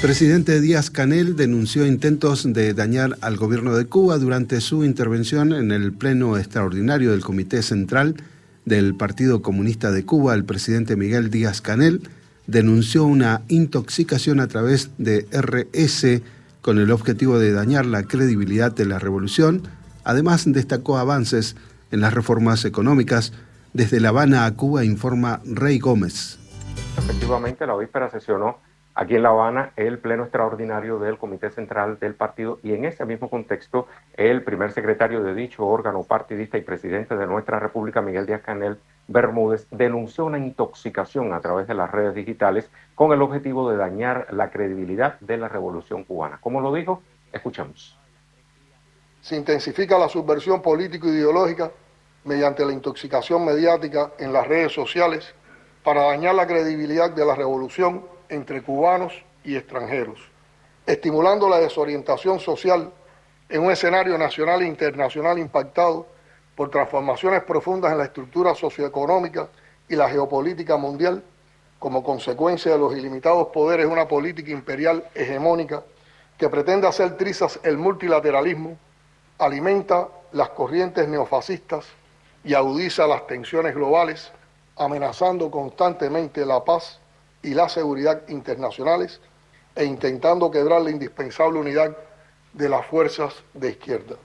Presidente Díaz-Canel denunció intentos de dañar al gobierno de Cuba durante su intervención en el pleno extraordinario del Comité Central del Partido Comunista de Cuba. El presidente Miguel Díaz-Canel denunció una intoxicación a través de RS con el objetivo de dañar la credibilidad de la revolución. Además, destacó avances en las reformas económicas. Desde La Habana a Cuba, informa Rey Gómez. Efectivamente, la víspera sesionó aquí en La Habana el pleno extraordinario del Comité Central del partido, y en ese mismo contexto el primer secretario de dicho órgano partidista y presidente de nuestra República, Miguel Díaz-Canel Bermúdez, denunció una intoxicación a través de las redes digitales con el objetivo de dañar la credibilidad de la revolución cubana. ¿Cómo lo dijo? Escuchamos. Se intensifica la subversión político-ideológica mediante la intoxicación mediática en las redes sociales para dañar la credibilidad de la revolución entre cubanos y extranjeros, estimulando la desorientación social en un escenario nacional e internacional impactado por transformaciones profundas en la estructura socioeconómica y la geopolítica mundial como consecuencia de los ilimitados poderes de una política imperial hegemónica que pretende hacer trizas el multilateralismo, alimenta las corrientes neofascistas y agudiza las tensiones globales, amenazando constantemente la paz y la seguridad internacionales e intentando quebrar la indispensable unidad de las fuerzas de izquierda.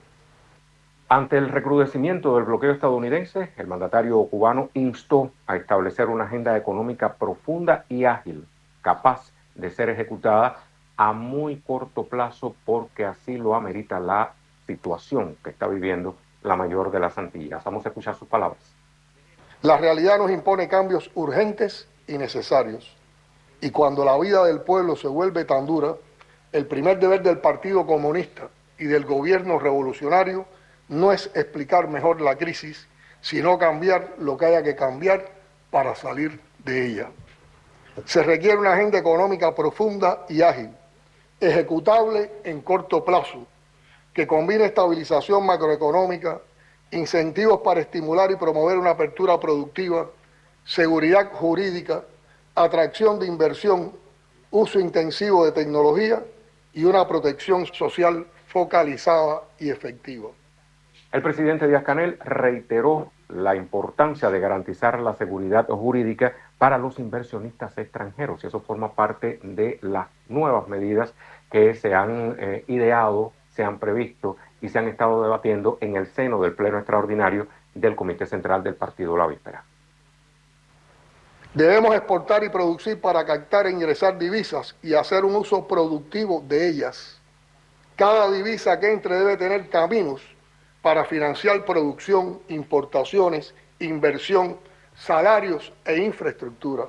Ante el recrudecimiento del bloqueo estadounidense, el mandatario cubano instó a establecer una agenda económica profunda y ágil, capaz de ser ejecutada a muy corto plazo, porque así lo amerita la situación que está viviendo la mayor de las Antillas. Vamos a escuchar sus palabras. La realidad nos impone cambios urgentes y necesarios. Y cuando la vida del pueblo se vuelve tan dura, el primer deber del Partido Comunista y del gobierno revolucionario no es explicar mejor la crisis, sino cambiar lo que haya que cambiar para salir de ella. Se requiere una agenda económica profunda y ágil, ejecutable en corto plazo, que combine estabilización macroeconómica, incentivos para estimular y promover una apertura productiva, seguridad jurídica, atracción de inversión, uso intensivo de tecnología y una protección social focalizada y efectiva. El presidente Díaz-Canel reiteró la importancia de garantizar la seguridad jurídica para los inversionistas extranjeros, y eso forma parte de las nuevas medidas que se han ideado, se han previsto y se han estado debatiendo en el seno del pleno extraordinario del Comité Central del Partido la víspera. Debemos exportar y producir para captar e ingresar divisas y hacer un uso productivo de ellas. Cada divisa que entre debe tener caminos para financiar producción, importaciones, inversión, salarios e infraestructura.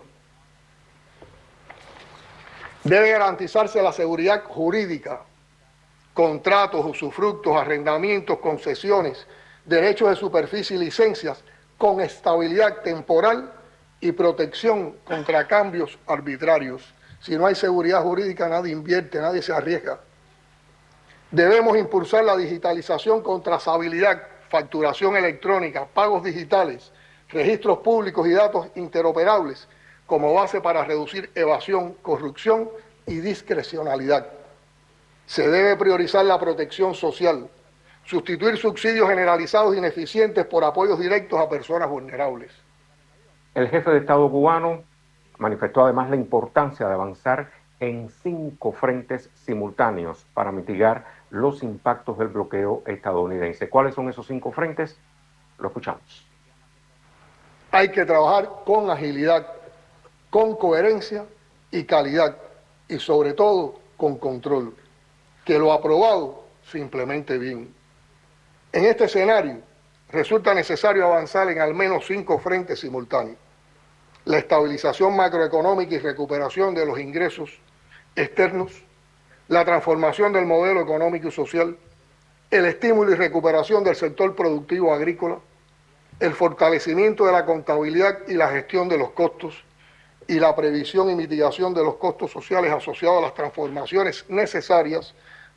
Debe garantizarse la seguridad jurídica, contratos, usufructos, arrendamientos, concesiones, derechos de superficie y licencias con estabilidad temporal y protección contra cambios arbitrarios. Si no hay seguridad jurídica, nadie invierte, nadie se arriesga. Debemos impulsar la digitalización con trazabilidad, facturación electrónica, pagos digitales, registros públicos y datos interoperables como base para reducir evasión, corrupción y discrecionalidad. Se debe priorizar la protección social, sustituir subsidios generalizados ineficientes por apoyos directos a personas vulnerables. El jefe de Estado cubano manifestó además la importancia de avanzar en 5 frentes simultáneos para mitigar los impactos del bloqueo estadounidense. ¿Cuáles son esos 5 frentes? Lo escuchamos. Hay que trabajar con agilidad, con coherencia y calidad, y sobre todo con control. Que lo aprobado se implemente bien. En este escenario, resulta necesario avanzar en al menos 5 frentes simultáneos. La estabilización macroeconómica y recuperación de los ingresos externos, la transformación del modelo económico y social, el estímulo y recuperación del sector productivo agrícola, el fortalecimiento de la contabilidad y la gestión de los costos, y la previsión y mitigación de los costos sociales asociados a las transformaciones necesarias